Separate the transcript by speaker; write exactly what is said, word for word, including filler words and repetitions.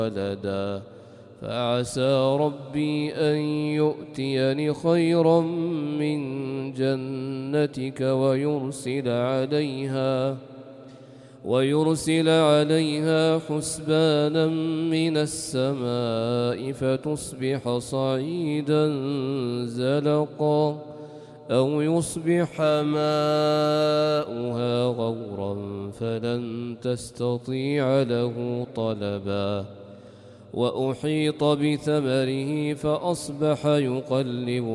Speaker 1: ولدا فعسى ربي أن يؤتيني خيرا من جنتك ويرسل عليها ويرسل عليها حسبانا من السماء فتصبح صعيدا زلقا أو يصبح ماؤها غورا فلن تستطيع له طلبا وأحيط بثمره فأصبح يقلب